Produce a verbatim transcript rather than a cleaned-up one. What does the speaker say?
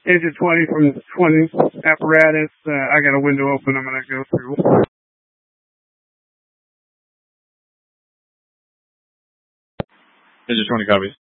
Engine twenty from twenty apparatus. Uh, I got a window open. I'm going to go through. Engine twenty copies.